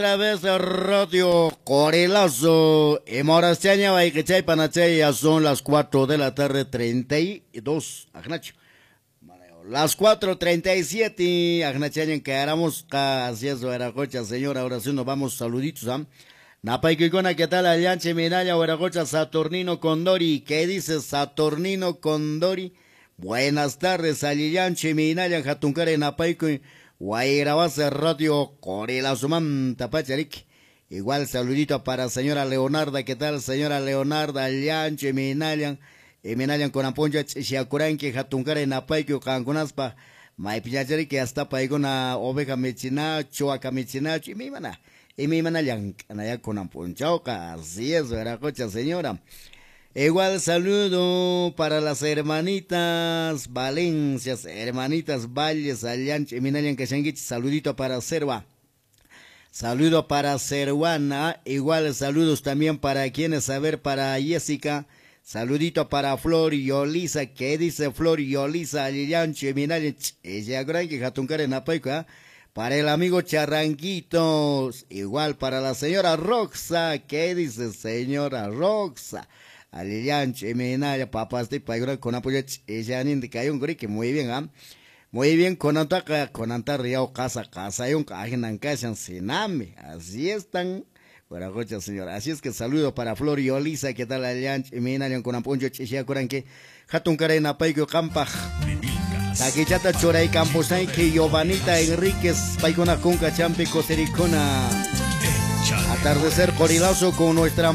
Otra vez Radio Corelazo. Morastaña, Baikachay, Panachay, ya son las 4 de la tarde, 32. Agnacho. Las 4:37. Agnachañan, que haramos casi eso, era cocha, señor. Ahora sí nos vamos, saluditos, ¿ah? Napaikikona, ¿qué tal? Alianche, Minaya, Hueragocha, Saturnino Condori. ¿Qué dice Saturnino Condori? Buenas tardes, Alianche, Minaya, Jatuncare, Napaico. Guairabase Radio Corelazo, Tapacharik. Igual saludito para señora Leonarda, ¿qué tal señora Leonarda? Alianche, Minayan, Minayan con Aponja, Chiacuranque, Jatuncare, Napaico, Cancunaspa, Maipiachari, que hasta paigona oveja mechina, choaca mechina, y mi mana ya con Amponchauca, así es, era cocha señora. Igual saludo para las hermanitas Valencias, hermanitas Valles, Alianche, Minayan, Cachanguich, saludito para Serva. Saludo para Serwana, igual saludos también para quienes saber, para Jessica, saludito para Flor y Olisa, ¿qué dice Flor y Olisa? Alianche, Minayan, ella gran que Jatuncare Napaica. Para el amigo Charranquitos, igual para la señora Roxa, ¿qué dice señora Roxa? Alianche, Menaya, papas de paigora con apoyo, ella ni que hay un gri que muy bien, ¿ah? Muy bien, con antar riao casa, y un cajenan casan siname, así están. Para cocha señora, así es que saludo para Flor y Olisa, ¿qué tal Alianche, Menaya con apoyo, ella curan que Hatun Karena Paico Campaj. Taquichata Choray Camposay que Giovanita Enríquez Paicona Conca Champi Cosericona. Atardecer Corelazo con nuestra